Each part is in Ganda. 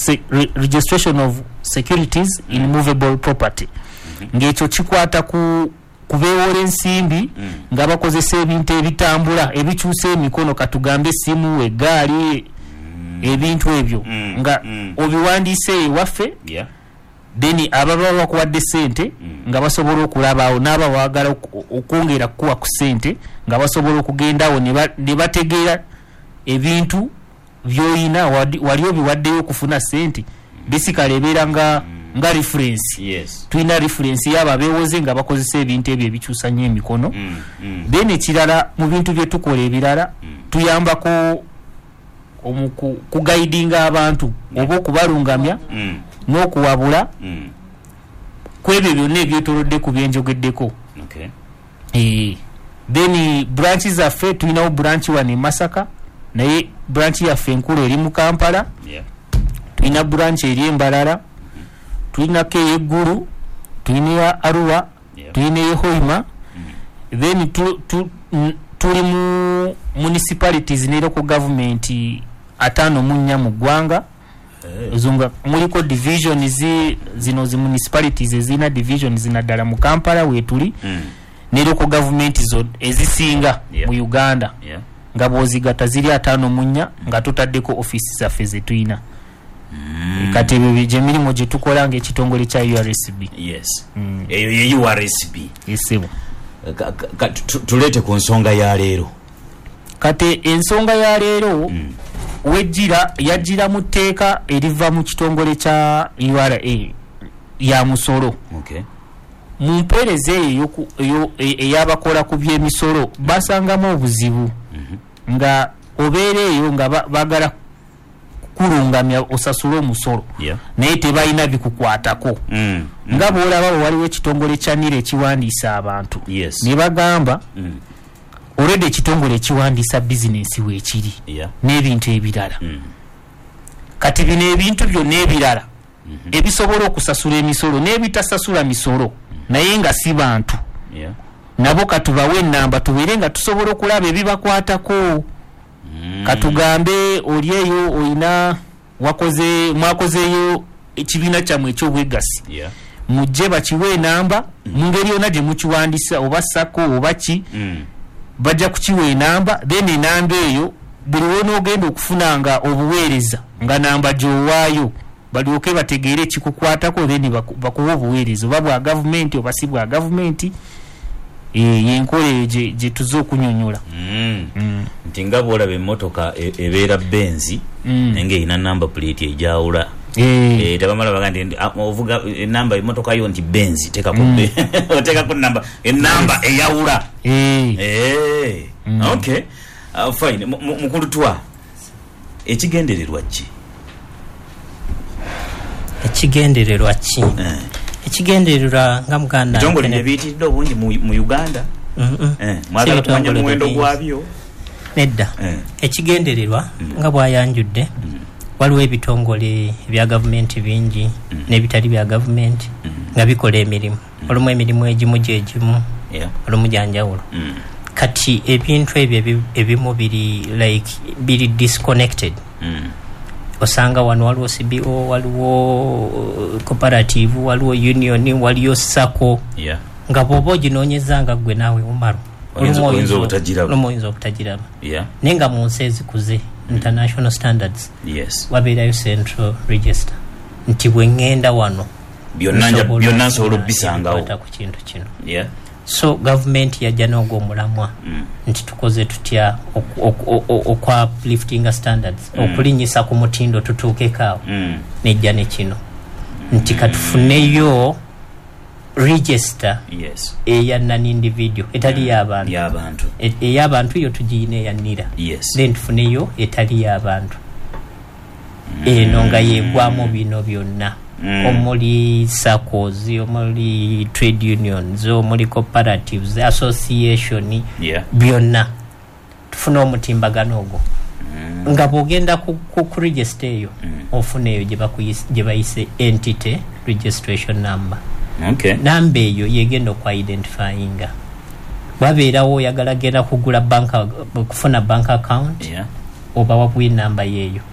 registration of securities in movable property ng'ekyo kikwata ku kubeewola ensimbi nga bakozesa ebintu ebitambula ebikyusa emikono katugambe simu eggaali ebintu ebyo nga obiwandiise ewaffe then ababa bakuwadde ssente nga basobola okulabaawo n'aba baagala okwongera kukuwa ku ssente nga basobola okugendawo ne bategeera ebintu by'oyina wali obiwaddeyo okufuna ssente basically ebeera nga reference. Tulina reference y'abo abeewoze nga bakozesa ebintu ebyo ebikyusa nnyo emikono. Then ekirala mu bintu bye tukola ebirala tuyambako ku guidinga abantu oba okubalungamya n'okuwabula ku ebyo byonna ebyetolodde ku byenjogeddeko. Then branches zaffe tulinawo branch wano e Masaka naye branch yaffe enkulu eri mu Kampala. Tulina branch eri e Mbarara, tulinako ey'eggulu, tulina eya Arua, tulina ey'e Hoima. Then tuli mu municipalities ne local government 54 mu ggwanga. Zunga muliko divisions zino zi municipalities ezina divisions naddala mu Kampala wetuli ne local government zo ezisinga mu Uganda nga bozigata ziri 54 nga tutaddeko offices zaffe ze tuyina. Kati ebyo bye mirimu gye tukola ng'ekitongole kya URSB. Eyo ye URSB. Yesebo. Tulete ku nsonga ya leero. Kati ensonga ya leero yajjira mu tteeka eriva mu kitongole kya URA ya musolo. Mu mpeereza eyo ey'abakola ku by'emisolo basangamu obuzibu nga obeera eyo nga baagala kulungamya osasula omusolo naye tebalina bikukwatako. Nga bw'olaba waliwo ekitongole kya NIRA ekiwandiisa abantu ne bagamba already ekitongole ekiwandiisa bizinensi weekiri n'ebintu ebirala. Kati bino ebintu byonna ebirala ebisobola okusasula emisolo n'ebitasasula misolo naye nga si bantu nabo katubawe ennamba tubeere nga tusobola okulaba ebibakwatako. Katugambe oli eyo oyina mwakozeeyo ekibiina kyammwe eky'obwegasi mujje bakiwe enamba mu ngeri yonna gye mukiwandisa oba sako oba ki bajja kukiwa enamba then enamba eyo buli wonoogenda okufunanga obuweereza nga namba gy'owaayo balyoke bategeere ekikukwatako then bakuwa obuweereza oba bwa gavumenti oba si bwa gavumenti. Yenkola eyo gye tuze okunyonyola. Nti nga bw'olaba emmotoka ebeera benzi nga erina namba plate ejawula tebamala baga nti ovuga enamba emmotoka yo nti benzi oteekako enamba eyawula. Okay, fine. Mukulutwa ekigendererwa ki? Ekigendererwa nga muganda Jongole ne bitidde obungi mu Uganda. Mwagala kumanya muwendo gwabyo? Nedda. Ekigendererwa nga bwayanjudde waliwo ebitongole bya gavumenti bingi n'ebitali bya gavumenti nga bikola emirimu. Olumu emirimu egimu gyegimu olumu gyanjawulo. Kati ebintu ebyo ebimu biri disconnected. Osanga wano waliwo CBO, waliwo cooperative, waliwo union, waliwo sako. Nga bw'oba oginoonyeza nga gwe naawe umaro oyinza obutagiraba. Naye mu nsi ezikuze international standards wabeerayo central register nti bwe ngenda wano byonna nsobola obisangawo ku kintu kino. So government yajja n'ogw'omulamwa nti tukoze tutya okwa uplifting standards okulinyisa ku mutindo tutuukeko awo nejja ne kino nti katufuneyo register eya non-individual etali y'abantu ey'abantu yo tugiyina eya NIRA then tufuneyo etali y'abantu eno nga yegwamu bino byonna omuli SACCOs, omuli trade unions, omuli cooperatives, association byonna tufuna omutimbagano ogwo nga bw'ogenda ku register eyo ofuna eyo gye bayise entity registration number. Namba eyo yegenda okwa-identifyinga wabeerawo oyagala genda kugula kufuna bank account oba wabuwa enamba yeeyo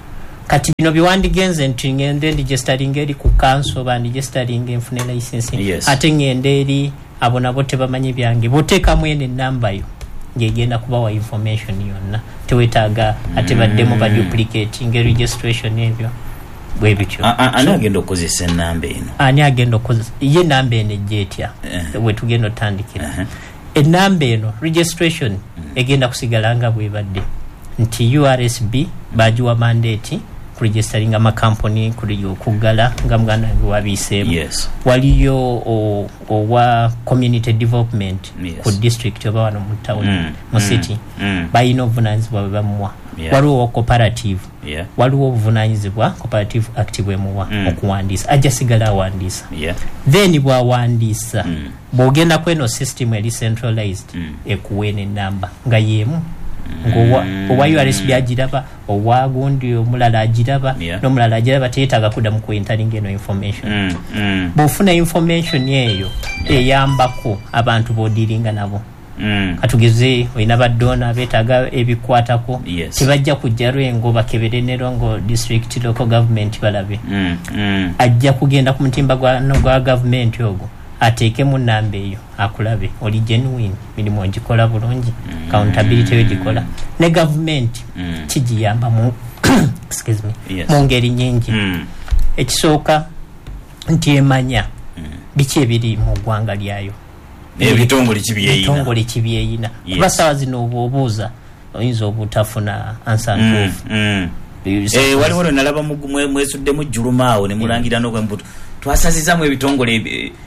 kati bino biwandigenze nti ngende registering eri ku council bandi registering enfune license Yes. ate ngende eri abo nabo tebamanyi byange boteeka mwene namba yo ngegenda kubawa information yonna tewetaaga ate baddemu ba duplicating registration ebyo bwe bityo ani agenda okukozesa ennamba eno ani agenda okukozesa ye namba eno ejjeetya we tugenda otandikira ennamba eno registration egenda kusigala nga bwebadde nti URSB bagiwa mandate kuregistering amakampuni kuggala nga muganda wange wabiiseemu. Yes. Waliyo owa community development ku Yes. district oba wano mu town mu city balina obuvunaanyizibwa bwe bamuwa. Waliwo cooperative. Yeah. Waliwo obuvunaanyizibwa cooperative act bwemuwa okuwandiisa ajja sigala awandiisa. Yeah. Then bwawandiisa bw'ogenda kweno system eri centralized ekuweena ennamba nga yeemu owa URSB agiraba owa gundi omulala agiraba n'omulala agiraba teetaaga kudda mu kwentalinga eno information. Bw'ofuna information eyo eyambako abantu b'odiringa nabo. Katugeze olina baddoona beetaaga ebikwatako tebajja kujja Lwengo bakebere ne Rongo district local government balabe. Ajja kugenda ku mutimba gwa government ogwo ateekemu nnamba eyo akulabe oli genuine mirimu ogikola bulungi accountability yo gikola ne government kigiyamba mu excuse me mu ngeri nyingi. Ekisooka nti emanya biki ebiri mu ggwanga lyayo ebitongole kibyeyina kuba sawa zino obuubuuza oyinza obutafuna ansa ntuufu. waliwo nalaba mwesuddemu jjulumaawo ne mulangira n'okwembuto twasazizamu ebitongole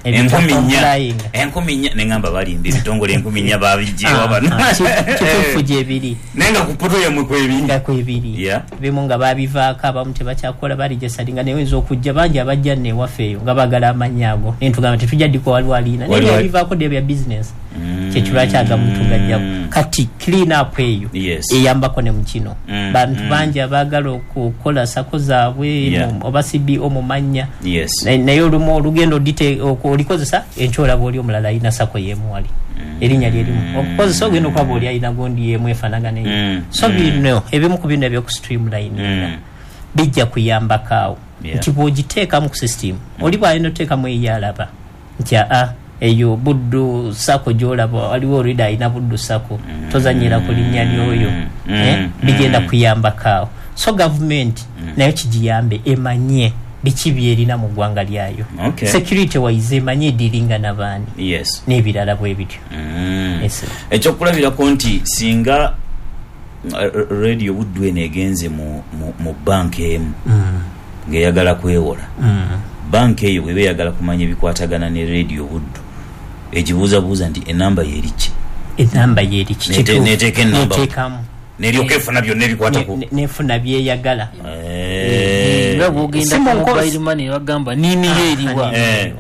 10,000 neŋŋamba balimba ebitongole 10,000 babijjeewa bano kituufu gyebiri naye nga ku poto yamwe kwebiri bimu nga babivaako abamu tebakyakola barigesalinga naye oyinza okujja bangi abajja newaffe eyo nga bagala amannya ago naye ntugamba tetujja ddiko waliwo aliina naye byabivaako dde bya business kyekirwakyaga muntu gajjako kati clean up eyo eyambako ne mukino bantu bangi abaagala okukola sako zaabwe oba CBO mu mannya naye olumu olugendo olikozesa enkyolaba oli omulala alina sako yemuwali erinnya lyerimu okukozesa ogenda okwaba oli alina gondi yemu efaanagana eyo so bino ebimu ku bino ebyoku streamline bijja kuyambako awo nti bw'ogiteekamu ku system oli bw'alina oteekamu eyalaba nti eyo buddu sako gyolaba waliwo olida alina buddu sako tozanyira ku linnya lyoyo bigenda kuyambako awo so government nayo kigiyambe emanye biki byerina mu ggwanga lyayo security wise emanye ediringa n'abaani n'ebirala bwe bityo. Ekyokulabirako nti singa radio buddu eno egenze mu banka emu ng'eyagala kwewola banka eyo bweba eyagala kumanya ebikwatagana ne radio buddu egibuuzabuuza nti enamba yeriki neteeka enamba neryoka efuna byonna ebikwatako nefuna byeyagala bwogenda ku mobile money bagamba nini yeeriwa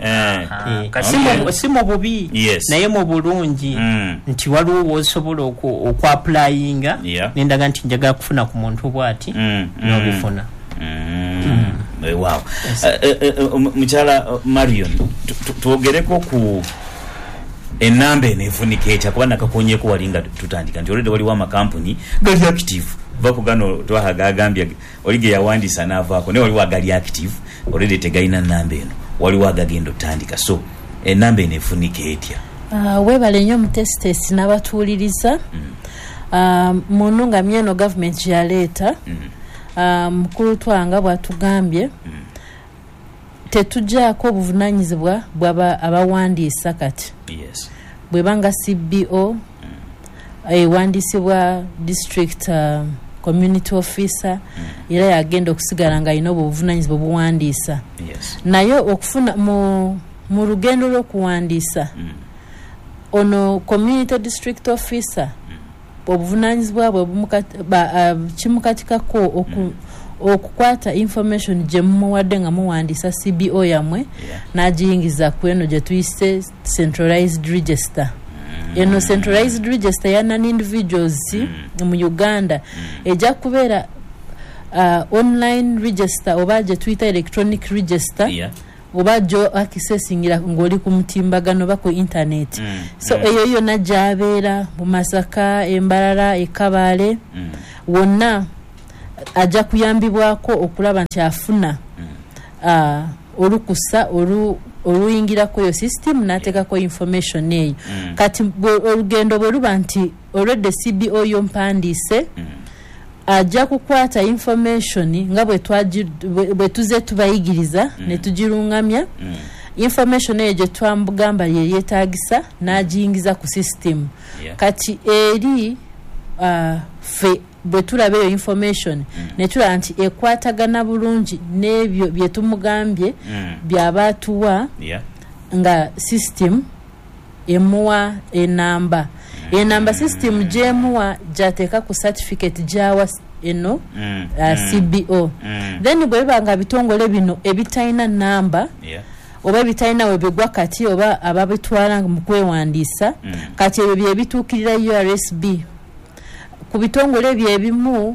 si mu bubi naye mu bulungi nti waliwo wosobola okwapulayinga nendaga nti njagala kufuna ku muntu bwati nobifuna. Wow. Mukyala Marion twogereko ku enamba eno efunika etya kuba nakakonyeeko walinga tutandika nti olwedde waliwo amakampuni gali active vako gano twahaga agambya olige yawandiisa n'avaako naye waliwo agali active olwedde tegalina nnamba eno waliwo agagenda otandika so enamba eno efunika etya. Weebale nnyo omutesitesi n'abatuuliriza muno nga myeno gavumenti yaleeta mukulu twanga bwatugambye tetujjaako obuvunaanyizibwa bwaba abawandiisa kati bwebanga CBO ewandiisibwa district community officer era yagenda okusigala nga alina obuvunaanyizibwa obuwandiisa naye okufuna mu lugendo lw'okuwandiisa ono community district officer obuvunaanyizibwa bwe kimukatikako okukwata information gye mumuwadde nga muwandiisa CBO yamwe n'agiyingiza ku eno gye tuyise centralized register. Eno centralized register ya non-individuals mu Uganda ejja kubeera online register oba gye tuyita electronic register oba gyo akisesingira ng'oli ku mutimbagano oba ku internet. So eyo yonna gy'abeera mu Masaka, Embarara, Ekabaale wonna ajja kuyambibwako okulaba nti afuna olukusa oluyingirako yo system n'ateekako information eyo kati olugendo bwe luba nti olwedde CBO yo mpandiise ajja kukwata information nga bwe tuze tubayigiriza ne tugirungamya information eyo gye twamugamba ye yeetaagisa n'agiyingiza ku system kati eri fe bwe tulaba eyo information ne tulaba nti ekwatagana bulungi n'ebyo bye tumugambye by'abaatuwa nga system emuwa enamba system gyemuwa gyateeka ku certificate gyawa eno CBO then bwe biba nga bitongole bino ebitalina namba oba bitalina we bigwa kati oba ababitwala mu kwewandiisa kati ebyo bye bituukirira URSB ku bitongole byebimu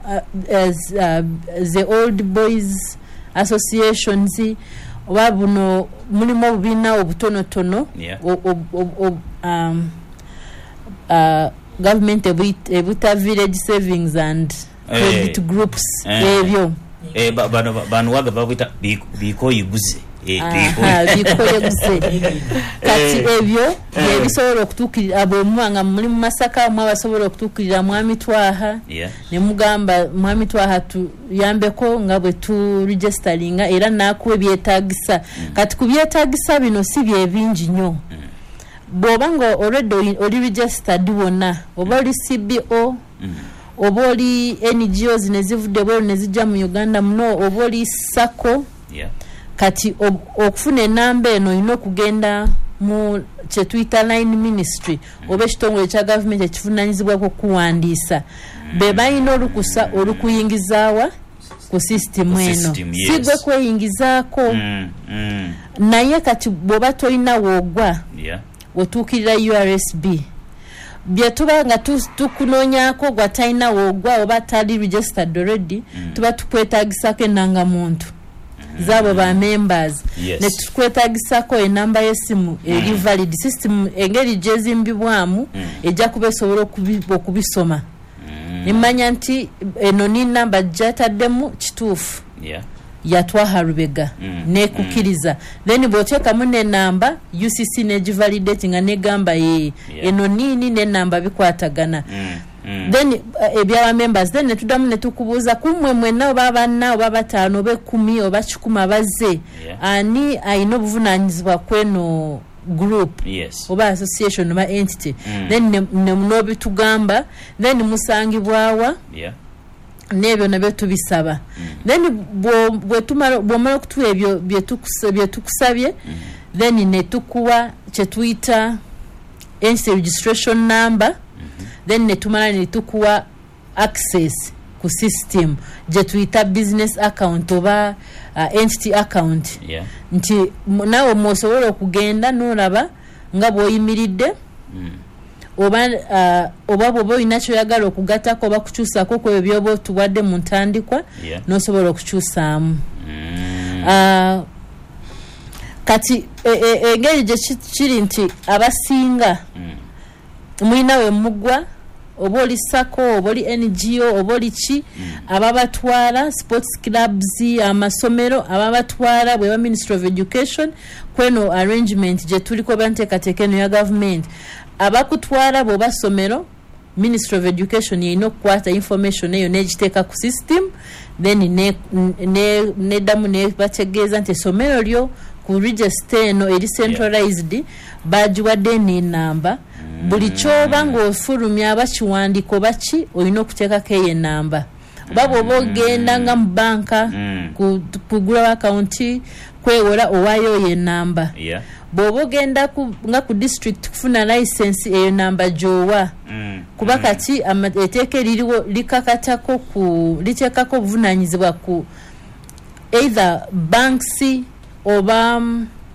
the Old Boys Associations oba buno mulimu obubiina obutonotono government ebuta village savings and credit groups ebyo bano waga babita bikoyiguze bikoyiguze kati ebyo byebisobola okutuukirira ab'omwanga muli mu Masaka mu abasobola okutuukirira mwami Twaha ne mugamba mwami Twaha tuyambeko nga bwe tu registeringa era nakuwe byetaagisa kati ku byetaagisa bino si bye bingi nnyo bw'oba nga already oli registered wonna oba oli CBO oba oli NGOs ne zivudde bweru ne zijja mu Uganda muno oba oli SACCO kati okufuna enamba eno olina okugenda mu kye tuyita line ministry oba ekitongole kya gavumenti ekivunaanyizibwako okuwandiisa be balina olukusa olukuyingizaawa ku system eno si gwe kweyingizaako naye kati bw'oba tolina woogwa otuukirira URSB bye tuba nga tukunoonyako gwa talina woogwa oba tali registered already tuba tukwetaagisako enangamuntu zabo ba members ne tukwetaagisako enamba y'essimu eri valid system engeri gyezimbibwamu ejja kuba esobola okubisoma nemanya nti eno ni namba gyataddemu kituufu yatwaha Rubega nekukiriza then bw'oteekamu n'enamba UCC negivalidate nga negamba eno nini n'enamba bikwatagana then ebyaba members then netudamu netukubuuza kumwe mwenna oba banna oba bataano oba 10 oba 100 abazze ani ayina obuvunaanyizibwa kweno group oba association oba entity then nobitugamba then musangibwawa nebyo nabyo tubisaba then bw'omala okutuwa ebyo bye tukusabye then netukuwa kye tuyita entity registration number then netumala netukuwa access ku system gye tuyita business account oba entity account nti nawe mwosobola okugenda n'olaba nga bw'oyimiridde oba bw'oba olina kyoyagala okugattako oba kukyusako ku ebyo byoba otuwadde mu ntandikwa n'osobola okukyusaamu kati engeri gye kiri nti abasinga mulina we muggwa oba oli SACCO oba oli NGO oba oli ki ababatwala sports clubs amasomero ababatwala bweba Ministry of Education kweno arrangement gye tuliko banteekateeka eno ya government abakutwala bw'oba somero Ministry of Education yeyina okukwata information eyo n'egiteeka ku system then neddamu nebategeeza nti essomero lyo ku register eno eri centralized bagiwadde n'enamba buli kyoba ng'ofulumya abakiwandiiko baki olina okuteekako eyo enamba oba bw'oba ogenda nga mu banka kugulawo akawunti kwewola owaayo oyo enamba bw'oba ogenda nga ku district kufuna license eyo namba gy'owa kuba kati etteeka eririwo likakatako liteekako obuvunaanyizibwa ku either banks oba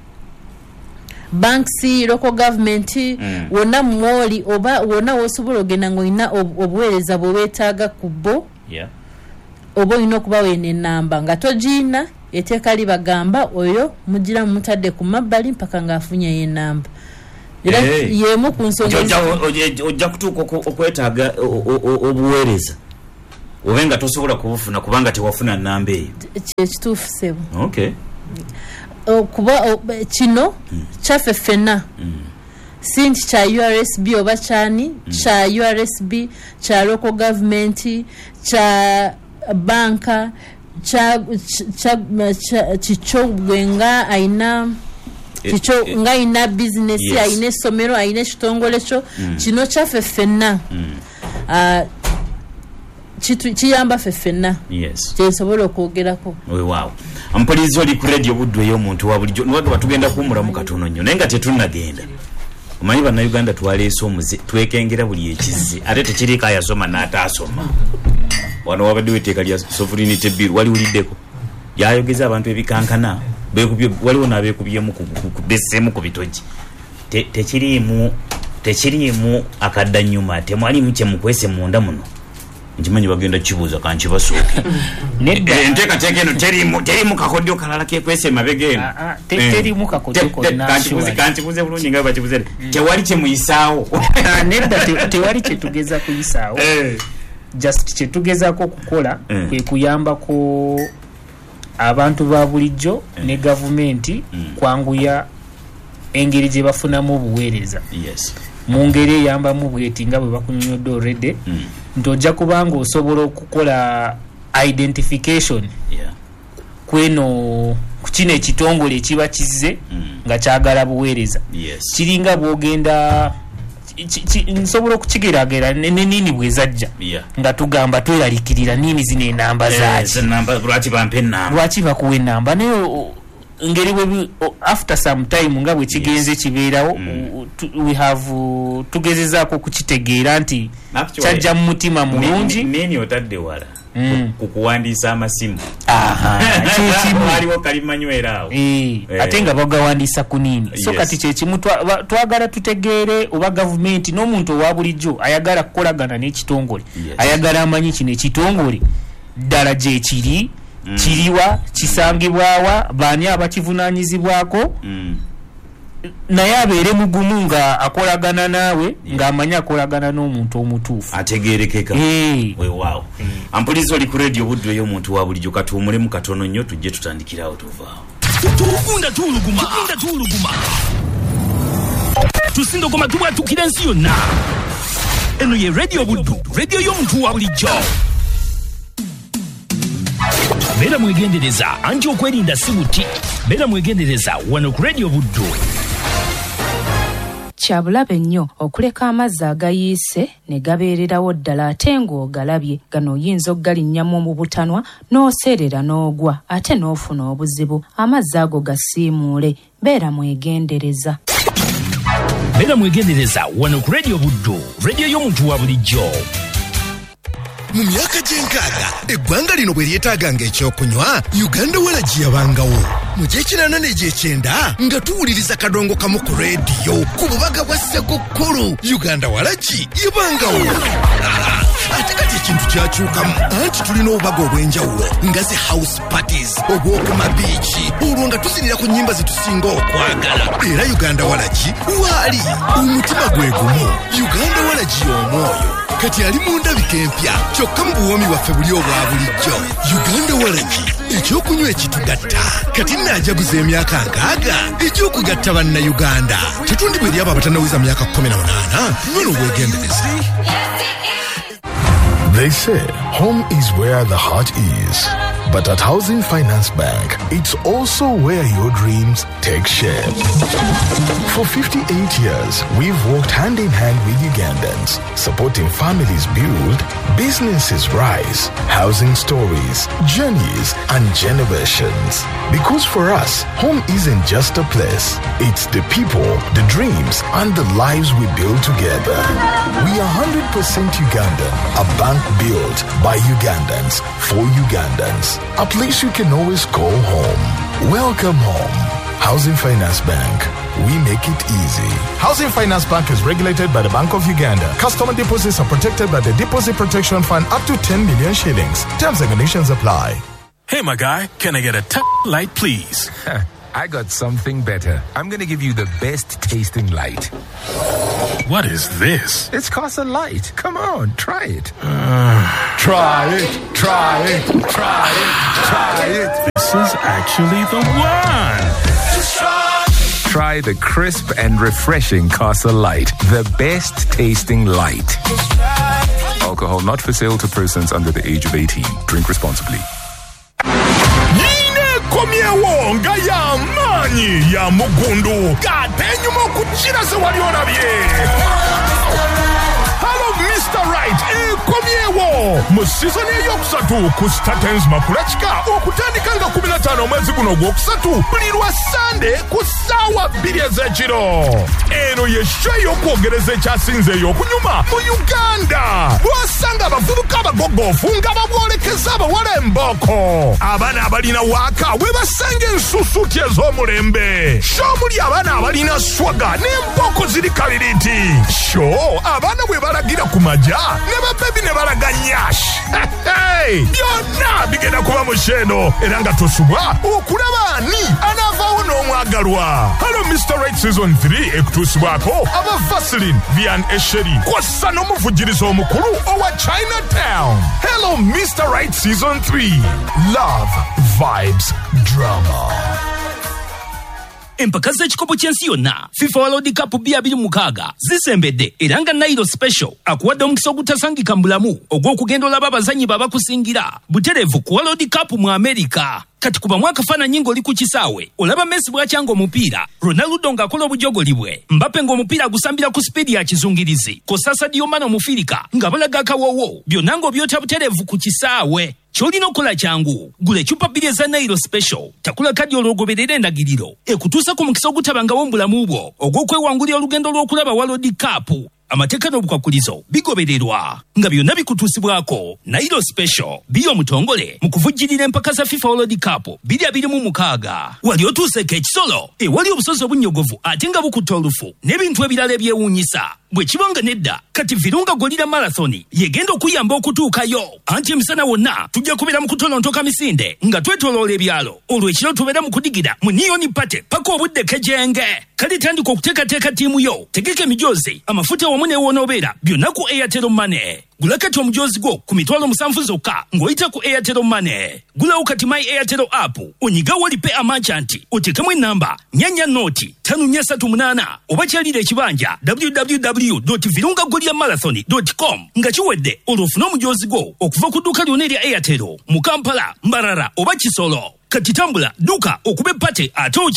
local government wonna mwoli oba wonna wosobola ogenda ng'olina obuweereza bwe weetaaga ku bo oba olina okuba weena enamba nga togiina etteeka libagamba oyo mugira mutadde ku mabbali mpaka ng'afunyeyo enamba era yemu ku nsonga ojja kutuuka okwetaaga obuweereza obenga tosobola kubufuna kubanga tewafuna namba eyo ekituufu sebo okay kuba kino kyaffe ffenna sinti kya URSB oba kyani kya URSB kya local government kya banka kikyo gwenga aina kikyo nga ina business aina essomero aina ekitongole kyo kino kyaffe ffenna kiyamba ffe ffenna kyensobola okwogerako wow ampolizi oli ku radio buddu ey'omuntu wa bulijjo nwaga tugenda kuwumulamu katono nnyo naye nga tetunnagenda omanyi bannayuganda twaleese omuze twekengera buli ekizze ate tekiriko ayasoma n'ataasoma wano wabadde weteeka lya sovereignty bill waliwuliddeko yayogeza abantu ebikankana waliwo n'abeekubyemu besseemu ku bitogi tekiriimu akaddanyuma temwalimu kyemukwese munda muno nkimanyi bagenda kibuuza kankibasooke enteekateeka eno terimu kakodyo kalala kekwese emabega eno terimu kakodyo kankibuuze bulungi nga bakibuuze tewali kyemuyisaawo nedda tewali kyetugeza kuyisaawo just kyetugezako okukola kwe kuyambako abantu ba bulijjo ne gavumenti kwanguya engeri gye bafunamu obuweereza mu ngeri eyambamu bweti nga bwe bakunyonyodde already nti ojja kubanga osobola okukola identification kweno ku kino ekitongole ekiba kizze nga kyagala buweereza kiringa bwogenda nsobola okukigeragera nenini bwezajja nga tugamba tweralikirira nini zino enamba zaaki lwaki bakuwa enamba naye ngeri bwe after some time nga bwe kigenze kibeerawo we have tugezezaako kukitegeera nti kyajja mu mutima mulungi nini otadde wala kukuwandiisa amasimu waliwo kalimanywera awo ate nga bagawandiisa ku nini so kati kyekimu twagala tutegeere oba gavumenti n'omuntu owa bulijjo ayagala kukolagana n'ekitongole ayagala amanyi kino ekitongole ddala gye kiri kiriwa kisangibwawa baani abakivunaanyizibwako naye abeere mugumu nga akolagana naawe ng'amanyi akolagana n'omuntu omutuufu ategeerekeka weewaawo ampuliza oli ku radio buddu ey'omuntu wa bulijjo katuwumulemu katono nnyo tujje tutandikirawo tuvaawo tugunda tuwuluguma tusindogoma tubwatukira ensi yonna eno ye radio buddu radio y'omuntu wa bulijjo beera mwegendereza anti okwerinda si buti beera mwegendereza wano ku radio buddu kyabulabe nnyo okuleka amazzi agayiise ne gabeererawo ddala ate ng'ogalabye gano oyinza okugalinnyamu mu butanwa n'oseerera n'ogwa ate n'ofuna obuzibu amazzi ago gasiimuule beera mwegendereza wano ku radio buddu radio y'omuntu wa bulijjo mu myaka gy'enkaaga eggwanga lino bwe lyetaaganga ekyokunywa uganda walagi yabangawo mu gy'ekinaana n'egy'ekyenda nga tuwuliriza kadongo kamu ku reediyo ku bubaga bwa ssekukulu uganda walagi yabangawo ate kati ekintu kyakyukamu anti tulina obubaga obw'enjawulo nga ze house parties obw'okuma biiki olwo nga tuzinira ku nnyimba zetusinga okwagala era uganda walagi waali omutima gwe gumu uganda walagi y'omwoyo kati ali mu ndabika empya kyokka mu buwoomi bwaffe buli obwa bulijjo uganda walagi ekyokunywa ekitugatta kati naajaguza emyaka 60 ekyokugatta bannayuganda tetundi bwe lyabo abatanawuza myaka 18 nona obwegendereza. They say home is where the heart is. But at Housing Finance Bank, it's also where your dreams take shape. For 58 years, we've worked hand in hand with Ugandans, supporting families build, businesses rise, housing stories, journeys, and generations. Because for us, home isn't just a place. It's the people, the dreams, and the lives we build together. We are 100% Ugandan, a bank built by Ugandans, for Ugandans. A place you can always call home. Welcome home. Housing Finance Bank. We make it easy. Housing Finance Bank is regulated by the Bank of Uganda. Customer deposits are protected by the Deposit Protection Fund up to 10 million shillings. Terms and conditions apply. Hey, my guy, can I get a light, please? I got something better. I'm going to give you the best tasting light. What is this? It's Casa Light. Come on, try it. Try it. This is actually the one. Try the crisp and refreshing Casa Light. The best tasting light. Alcohol not for sale to persons under the age of 18. Drink responsibly. Komyewo nga ya manyi ya mugundu gatenyuma okuchira se waliona bye. Hello Mr. Right komyewo mu season eyokusatu ku Statens Makulachika okutandika nga 15 omwezi guno gwokusatu buli lwa Sunday ku ssaawa 2 ez'ekiro. Eno ye show y'okwogereza ekyasinzeeyo okunyuma mu Uganda. Bw'osanga abavubuka abagogofu nga babwolekeza abawala emboko. Abaana abalina waaka we basanga ensusuuti ez'omulembe. Show muli abaana abalina swaga n'emboko ziri kaliriti. Show abaana bwe balagira ku majja ne babebi ne balaga nyash. Byonna bigenda kuba mu sheno era nga tosubwa okulaba ani anaavaawo n'omwagalwa. Hello Mr. Right Season 3 ekutuusibwako aba Vaseline Vian Esheri kwassa n'omuvujjiriza omukulu owa Chinatown. Hello Mr. Right Season 3. Love, vibes, drama. Empaka z'ekikopo ky'ensi yonna FIFA World Cup 2026 zisembedde era nga Nairo Special akuwadde omukisa ogutasangika mu bulamu ogw'okugenda olaba abazannyi babakusingira butereevu ku World Cup mu America. Kati kuba mwakafaananyi ng'oli ku kisaawe olaba Messi bw'akyanga omupiira, Ronaldo ng'akola obujogoli bwe, Mbappe ng'omupiira agusambira ku sipiidi ya kizungirizi, kw'ossa Sadio Mane omufirika nga balaga akawoowo, byonna ng'obyota butereevu ku kisaawe. Kyolina okukola kyangu gula ecupa 2 eza Nairo Special, takula kadi olwogoberera endagiriro ekutuusa ku mukisa ogutabangawo mu bulamu bwo ogw'okwewangulira olugendo lw'okulaba World Cup. Amateeka n'obukwakulizo bigobererwa nga byonna bikutuusibwako. Nairo Special biyo omutongole mu kuvujjirira empaka za FIFA World Cup 2026. Wali otuuseeko ekisolo ewali obusozi obunnyogovu ate nga bukutta olufu n'ebintu ebirala ebyewuunyisa. Bwe kibanga nedda kati Virunga Gorilla Marathon yegenda okuyamba okutuukayo. Anti emisana wonna tujja kubeera mu kutolontoka misinde nga twetoloola ebyalo. Olw'ekiro tubeera mu kudigira mu Neon Party paka obudde kejenge. Kale tandika okuteekateeka ttiimu yo, tegeka emijoozi, amafuta wamu n'ewonoobeera byonna ku Airtel Money. Gula kati omujoozi gwo ku mitwalo 7 zokka ng'oyita ku Airtel Money. Gulawo kati My Airtel app onyiga walipe merchant oteekemu ennamba 445338 oba kyalira ekibanja www.virungagoliamarathon.com nga kiwedde olw'ofuna omujoozi gwo okuva ku dduuka lyonna erya Airtel mu Kampala, Mbarara oba Kisolo. Kati tambula dduuka okuba epate ate